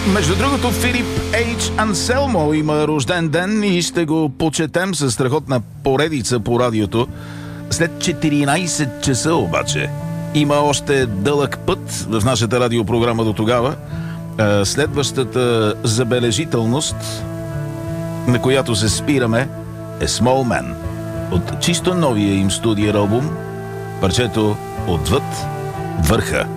Между другото, Филип Ейч Анселмо има рожден ден и ще го почетем със страхотна поредица по радиото. След 14 часа обаче има още дълъг път в нашата радиопрограма до тогава. Следващата забележителност, на която се спираме, е Small Man от чисто новия им студиен албум, парчето Отвъд върха.